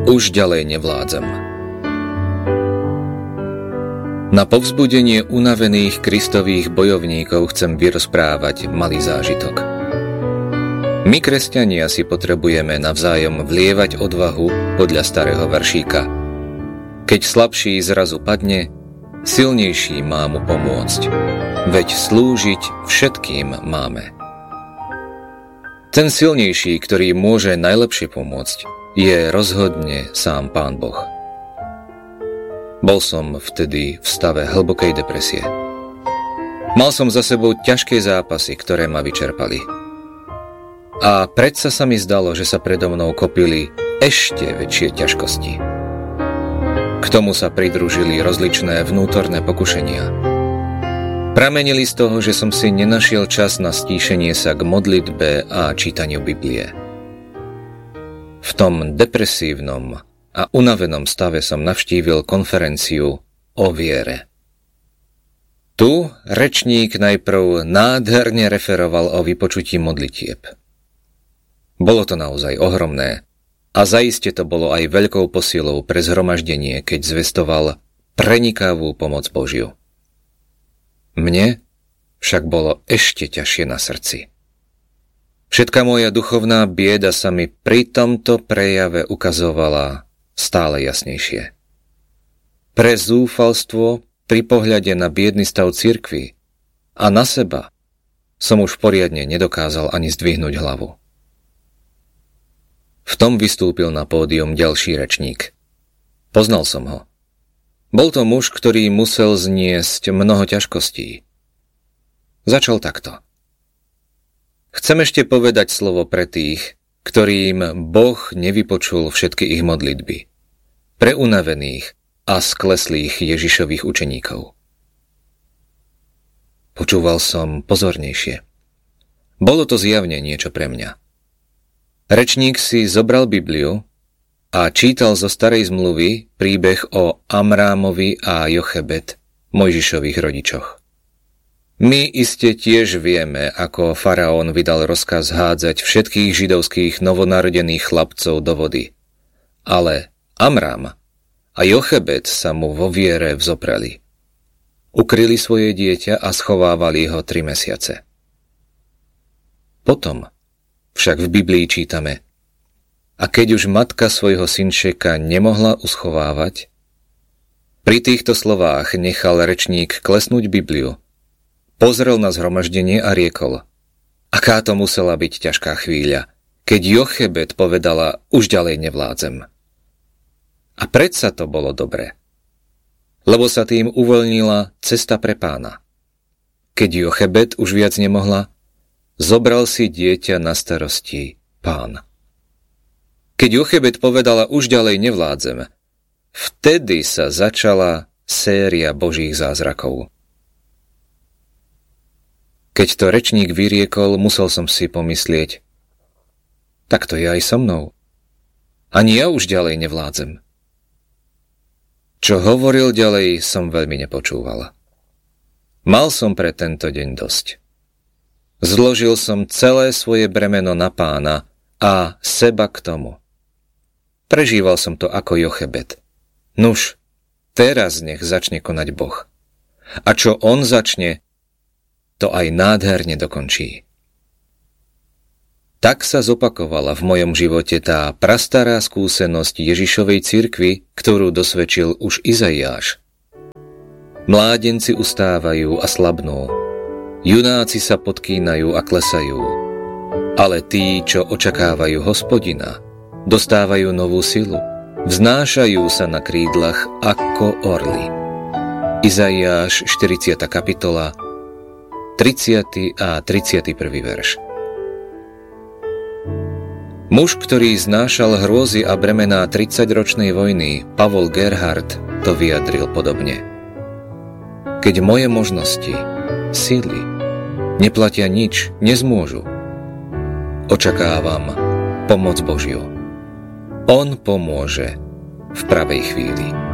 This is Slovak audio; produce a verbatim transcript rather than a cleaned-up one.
Už ďalej nevládzem. Na povzbudenie unavených Kristových bojovníkov chcem vyrozprávať malý zážitok. My, kresťania, si potrebujeme navzájom vlievať odvahu podľa starého veršíka. Keď slabší zrazu padne, silnejší má mu pomôcť, veď slúžiť všetkým máme. Ten silnejší, ktorý môže najlepšie pomôcť, je rozhodne sám Pán Boh. Bol som vtedy v stave hlbokej depresie. Mal som za sebou ťažké zápasy, ktoré ma vyčerpali. A predsa sa mi zdalo, že sa predo mnou kopili ešte väčšie ťažkosti. K tomu sa pridružili rozličné vnútorné pokušenia. Pramenili z toho, že som si nenašiel čas na stíšenie sa k modlitbe a čítaniu Biblie. V tom depresívnom a unavenom stave som navštívil konferenciu o viere. Tu rečník najprv nádherne referoval o vypočutí modlitieb. Bolo to naozaj ohromné a zaiste to bolo aj veľkou posilou pre zhromaždenie, keď zvestoval prenikavú pomoc Božiu. Mne však bolo ešte ťažšie na srdci. Všetka moja duchovná bieda sa mi pri tomto prejave ukazovala stále jasnejšie. Pre zúfalstvo pri pohľade na biedny stav cirkvi a na seba som už poriadne nedokázal ani zdvihnúť hlavu. V tom vystúpil na pódium ďalší rečník. Poznal som ho. Bol to muž, ktorý musel zniesť mnoho ťažkostí. Začal takto. Chcem ešte povedať slovo pre tých, ktorým Boh nevypočul všetky ich modlitby. Pre unavených a skleslých Ježišových učeníkov. Počúval som pozornejšie. Bolo to zjavne niečo pre mňa. Rečník si zobral Bibliu a čítal zo starej zmluvy príbeh o Amrámovi a Jochebed, Mojžišových rodičoch. My iste tiež vieme, ako faraón vydal rozkaz hádzať všetkých židovských novonarodených chlapcov do vody. Ale Amrám a Jochebed sa mu vo viere vzopreli. Ukryli svoje dieťa a schovávali ho tri mesiace. Potom však v Biblii čítame: a keď už matka svojho synčeka nemohla uschovávať, pri týchto slovách nechal rečník klesnúť Bibliu, pozrel na zhromaždenie a riekol: aká to musela byť ťažká chvíľa, keď Jochebed povedala: už ďalej nevládzem. A predsa to bolo dobre, lebo sa tým uvoľnila cesta pre Pána. Keď Jochebed už viac nemohla, zobral si dieťa na starosti Pán. Keď Jochebed povedala: už ďalej nevládzem, vtedy sa začala séria Božích zázrakov. Keď to rečník vyriekol, musel som si pomyslieť: tak to je aj so mnou. Ani ja už ďalej nevládzem. Čo hovoril ďalej, som veľmi nepočúval. Mal som pre tento deň dosť. Zložil som celé svoje bremeno na Pána a seba k tomu. Prežíval som to ako Jochebed. Nuž, teraz nech začne konať Boh. A čo on začne, to aj nádherne dokončí. Tak sa zopakovala v mojom živote tá prastará skúsenosť Ježišovej cirkvi, ktorú dosvedčil už Izaiáš. Mládenci ustávajú a slabnú, junáci sa podkýnajú a klesajú, ale tí, čo očakávajú Hospodina, dostávajú novú silu, vznášajú sa na krídlach ako orly. Izaiáš štyridsiata kapitola, tridsiaty a tridsiaty prvý verš. Muž, ktorý znášal hrôzy a bremená tridsaťročnej vojny, Pavol Gerhard, to vyjadril podobne. Keď moje možnosti, síly, neplatia nič, nezmôžu, očakávam pomoc Božiu. On pomôže v pravej chvíli.